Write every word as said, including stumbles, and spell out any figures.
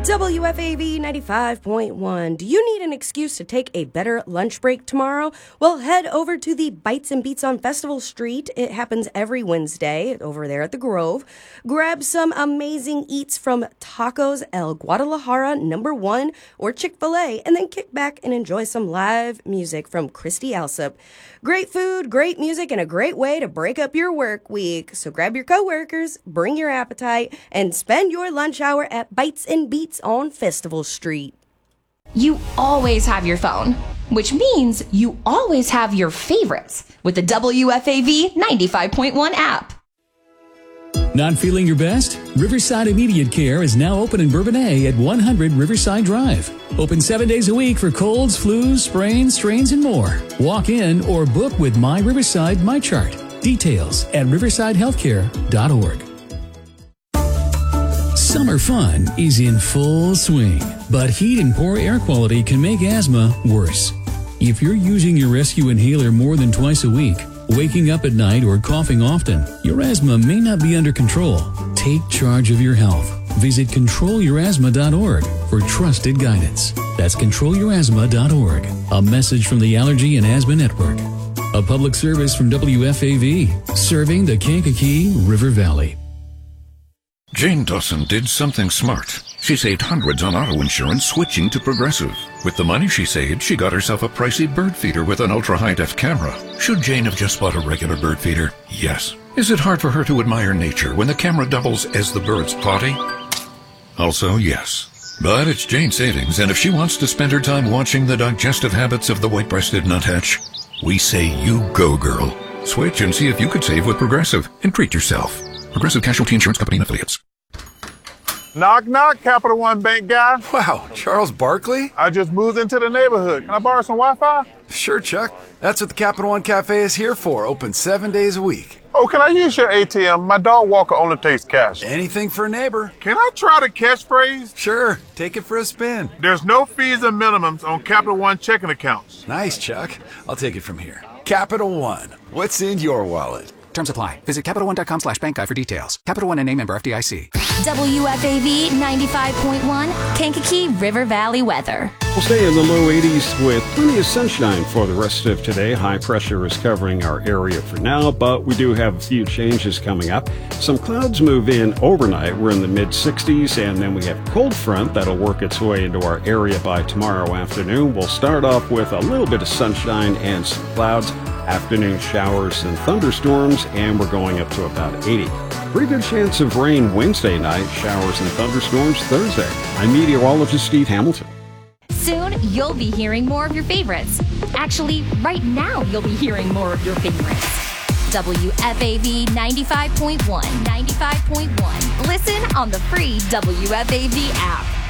W F A V ninety-five point one. Do you need an excuse to take a better lunch break tomorrow? Well, head over to the Bites and Beats on Festival Street. It happens every Wednesday over there at the Grove. Grab some amazing eats from Tacos El Guadalajara number one or Chick-fil-A, and then kick back and enjoy some live music from Christy Alsop. Great food, great music, and a great way to break up your work week. So grab your coworkers, bring your appetite, and spend your lunch hour at Bites and Beats on Festival Street. You always have your phone, which means you always have your favorites with the W F A V ninety-five point one app. Not feeling your best? Riverside Immediate Care is now open in Bourbonnais at one hundred Riverside Drive. Open seven days a week for colds, flus, sprains, strains, and more. Walk in or book with My Riverside MyChart. Details at riverside healthcare dot org. Summer fun is in full swing, but heat and poor air quality can make asthma worse. If you're using your rescue inhaler more than twice a week, waking up at night, or coughing often, your asthma may not be under control. Take charge of your health. Visit control your asthma dot org for trusted guidance. That's control your asthma dot org. A message from the Allergy and Asthma Network. A public service from W F A V, serving the Kankakee River Valley. Jane Dawson did something smart. She saved hundreds on auto insurance switching to Progressive. With the money she saved, she got herself a pricey bird feeder with an ultra-high-def camera. Should Jane have just bought a regular bird feeder? Yes. Is it hard for her to admire nature when the camera doubles as the bird's potty? Also, yes. But it's Jane's savings, and if she wants to spend her time watching the digestive habits of the white-breasted nuthatch, we say you go, girl. Switch and see if you could save with Progressive and treat yourself. Progressive Casualty Insurance Company and Affiliates. Knock, knock, Capital One Bank guy. Wow, Charles Barkley? I just moved into the neighborhood. Can I borrow some Wi-Fi? Sure, Chuck. That's what the Capital One Cafe is here for, open seven days a week. Oh, can I use your A T M? My dog walker only takes cash. Anything for a neighbor. Can I try the catchphrase? Sure, take it for a spin. There's no fees and minimums on Capital One checking accounts. Nice, Chuck. I'll take it from here. Capital One, what's in your wallet? Terms apply. Visit Capital One dot com slash bank guide for details. Capital One and a member F D I C. W F A V ninety-five point one, Kankakee River Valley weather. We'll stay in the low eighties with plenty of sunshine for the rest of today. High pressure is covering our area for now, but we do have a few changes coming up. Some clouds move in overnight. We're in the mid sixties, and then we have cold front that'll work its way into our area by tomorrow afternoon. We'll start off with a little bit of sunshine and some clouds, afternoon showers and thunderstorms, and we're going up to about eighty. Pretty good chance of rain Wednesday night, showers and thunderstorms Thursday. I'm meteorologist Steve Hamilton. Soon, you'll be hearing more of your favorites. Actually, right now, you'll be hearing more of your favorites. W F A V ninety-five point one, ninety-five point one. Listen on the free W F A V app.